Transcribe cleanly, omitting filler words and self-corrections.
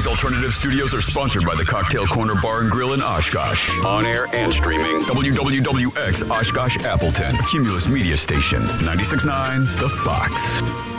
These alternative studios are sponsored by the Cocktail Corner Bar and Grill in Oshkosh. On air and streaming. WWWX Oshkosh Appleton. A Cumulus Media Station. 96.9 The Fox.